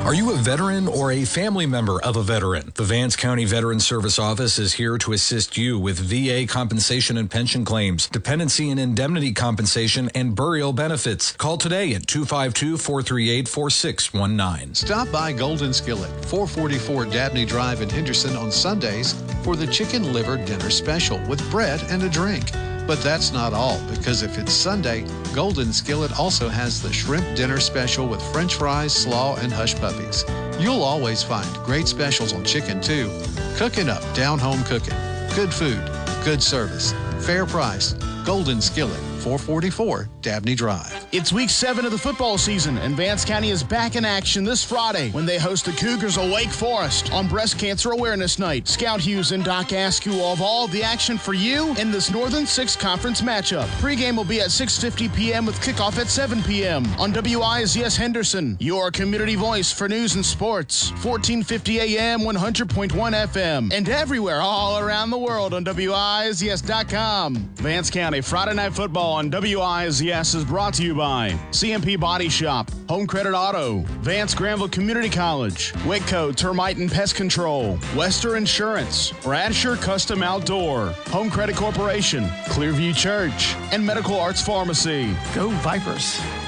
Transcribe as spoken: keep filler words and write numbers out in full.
Are you a veteran or a family member of a veteran? The Vance County Veterans Service Office is here to assist you with V A compensation and pension claims, dependency and indemnity compensation, and burial benefits. Call today at two five two, four three eight, four six one nine. Stop by Golden Skillet, four forty-four Dabney Drive in Henderson on Sundays for the chicken liver dinner special with bread and a drink. But that's not all, because if it's Sunday, Golden Skillet also has the shrimp dinner special with french fries, slaw, and hush puppies. You'll always find great specials on chicken, too. Cooking up, down-home cooking. Good food, good service, fair price. Golden Skillet, four forty-four Dabney Drive. It's week seven of the football season, and Vance County is back in action this Friday when they host the Cougars of Wake Forest on Breast Cancer Awareness Night. Scout Hughes and Doc Askew will have all of the action for you in this Northern Six Conference matchup. Pre-game will be at six fifty p.m. with kickoff at seven p.m. on W I Z S Henderson, your community voice for news and sports. fourteen fifty a.m., one hundred point one F M, and everywhere all around the world on W I Z S dot com. Vance County Friday Night Football on W I Z S is brought to you by C M P Body Shop, Home Credit Auto, Vance Granville Community College, Waco Termite and Pest Control, Western Insurance, Bradshaw Custom Outdoor, Home Credit Corporation, Clearview Church, and Medical Arts Pharmacy. Go Vipers.